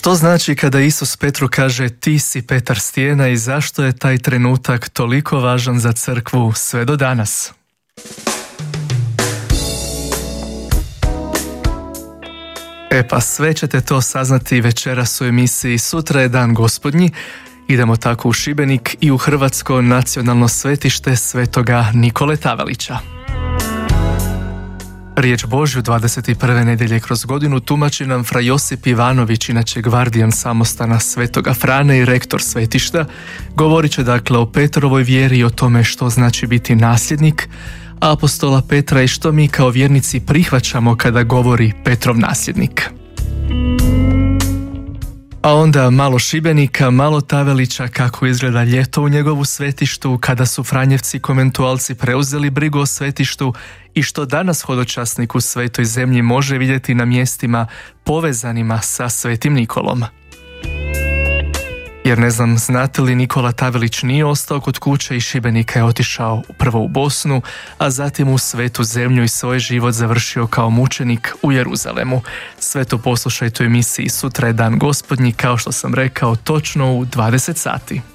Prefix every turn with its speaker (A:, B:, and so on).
A: Što znači kada Isus Petru kaže ti si Petar stijena i zašto je taj trenutak toliko važan za crkvu sve do danas? Pa sve ćete to saznati večeras u emisiji Sutra je dan Gospodnji. Idemo tako u Šibenik i u Hrvatsko nacionalno svetište Svetoga Nikole Tavelića. Riječ Božju 21. nedjelje kroz godinu tumači nam fra Josip Ivanović, inače gvardijan samostana Svetoga Frane i rektor svetišta. Govorit će dakle o Petrovoj vjeri i o tome što znači biti nasljednik apostola Petra i što mi kao vjernici prihvaćamo kada govori Petrov nasljednik. A onda malo Šibenika, malo Tavelića, kako izgleda ljeto u njegovu svetištu, kada su Franjevci komentualci preuzeli brigu o svetištu i što danas hodočasnik u Svetoj zemlji može vidjeti na mjestima povezanima sa Svetim Nikolom. Jer ne znam, znate li, Nikola Tavelić nije ostao kod kuće i Šibenika je otišao prvo u Bosnu, a zatim u Svetu zemlju i svoj život završio kao mučenik u Jeruzalemu. Sve to poslušajte u emisiji Sutra je dan Gospodnji, kao što sam rekao, točno u 20 sati.